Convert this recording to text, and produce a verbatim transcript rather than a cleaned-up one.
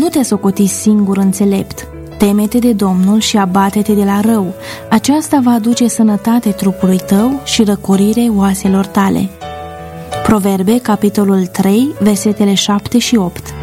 Nu te socoti singur înțelept. Teme-te de Domnul și abate-te de la rău. Aceasta va aduce sănătate trupului tău și răcorire oaselor tale. Proverbe, capitolul trei, versetele șapte și opt.